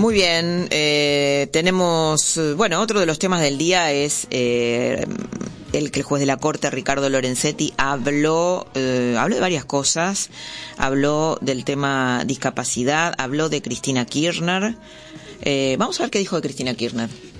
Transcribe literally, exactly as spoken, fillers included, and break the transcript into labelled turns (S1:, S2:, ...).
S1: Muy bien, eh, tenemos, bueno, otro de los temas del día es eh, el que el juez de la Corte, Ricardo Lorenzetti, habló, eh, habló de varias cosas, habló del tema discapacidad, habló de Cristina Kirchner. Eh, vamos a ver qué dijo de Cristina Kirchner.